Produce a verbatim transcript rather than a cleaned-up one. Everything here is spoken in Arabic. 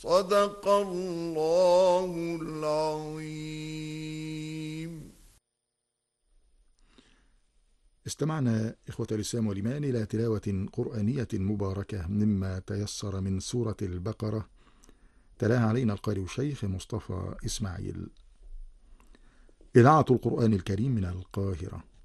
صدق الله العظيم. استمعنا إخوة الإسلام والإيمان إلى تلاوة قرآنية مباركة مما تيسر من سورة البقرة، تلاها علينا القارئ الشيخ مصطفى إسماعيل. إذاعة القرآن الكريم من القاهرة.